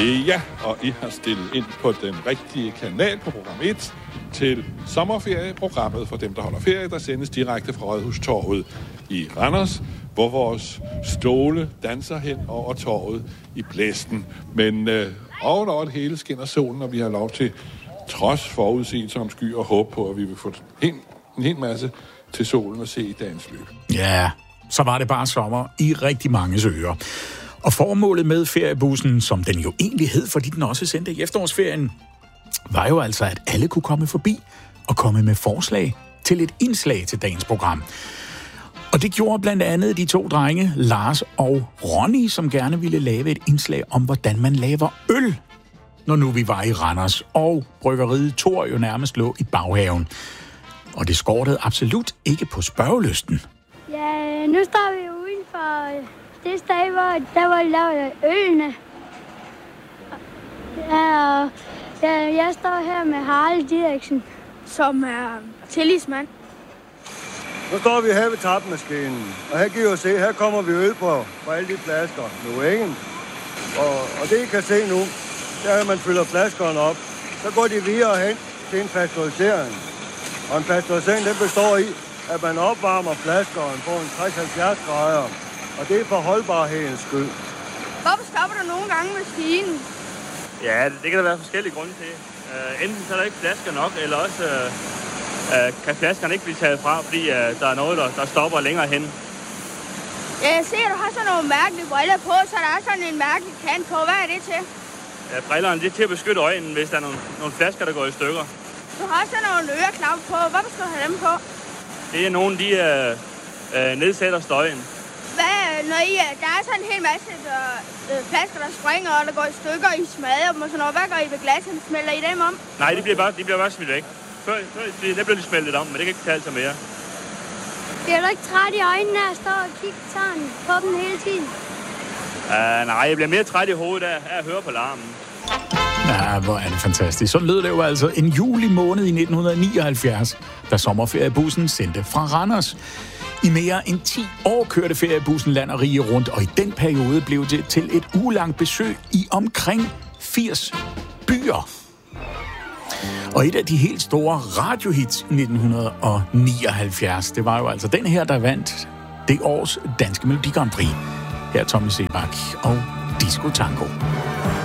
Ja, og I har stillet ind på den rigtige kanal på program 1 til sommerferieprogrammet for dem, der holder ferie, der sendes direkte fra Rådhustorvet i Randers, hvor vores stole danser hen over torvet i blæsten. Men ovenover det hele skinner solen, og vi har lov til, trods forudsigelse om skyer og håb på, at vi vil få en hel masse til solen at se i dagens løb. Ja, så var det bare sommer i rigtig mange ører. Og formålet med feriebussen, som den jo egentlig hed, fordi den også sendte i efterårsferien, var jo altså, at alle kunne komme forbi og komme med forslag til et indslag til dagens program. Og det gjorde blandt andet de to drenge, Lars og Ronny, som gerne ville lave et indslag om, hvordan man laver øl, når nu vi var i Randers, og bryggeriet Thor jo nærmest lå i baghaven. Og det skortede absolut ikke på spørgelysten. Ja, nu står vi uden for det sted, hvor de laver ølene. Jeg står her med Harald Didriksen, som er tillidsmand. Nu står vi her ved tapmaskinen, og her kan I jo se, her kommer vi øl på alle de flasker nu, ikke? Og det I kan se nu, det er, at man fylder flaskerne op. Så går de videre hen til en pasteurisering. Og en pasteurisering, den består i, at man opvarmer flaskerne på en 60-70 grader. Og det er for holdbarhedens skyld. Hvorfor stopper du nogle gange maskinen? Ja, det kan der være forskellige grunde til. Enten så er der ikke flasker nok, eller også kan flaskerne ikke blive taget fra, fordi der er noget, der stopper længere hen. Ja, jeg ser, at du har sådan nogle mærkelige briller på, så der er sådan en mærkelig kant på. Hvad er det til? Ja, brillerne det er til at beskytte øjnene, hvis der er nogle flasker, der går i stykker. Du har sådan nogle øreklap på. Hvorfor skal du have dem på? Det er nogle, de nedsætter støjen. Der er sådan en hel masse flasker, der springer, og der går i stykker, I smadrer dem og sådan noget. Hvad gør I ved glassene? Smelter I dem om? Nej, de bliver bare smidt væk. Før det bliver de smeltet om, men det kan ikke tale sig mere. Bliver du ikke træt i øjnene af at stå og kigge sådan på dem hele tiden? Nej, jeg bliver mere træt i hovedet af at høre på larmen. Ja, hvor er det fantastisk. Så lød det jo altså en juli måned i 1979, da sommerferiebussen sendte fra Randers. I mere end 10 år kørte feriebussen land og rige rundt, og i den periode blev det til et ugelangt besøg i omkring 80 byer. Og et af de helt store radiohits 1979, det var jo altså den her, der vandt det års danske Melodi Grand Prix. Her Tommy Sebak og Disco Tango.